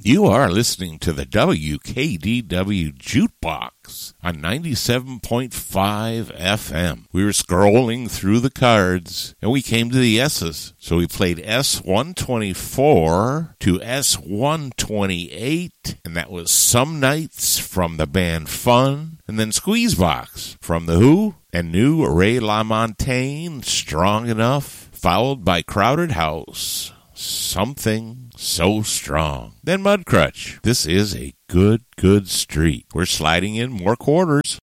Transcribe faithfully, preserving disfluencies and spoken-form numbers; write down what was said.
You are listening to the W K D W Jukebox on ninety-seven point five F M. We were scrolling through the cards, and we came to the S's. So we played S one twenty-four to S one twenty-eight, and that was Some Nights from the band Fun, and then Squeezebox from The Who, and new Ray LaMontagne, Strong Enough, followed by Crowded House, Something So Strong. Then Mudcrutch, This Is a Good, Good Street. We're sliding in more quarters.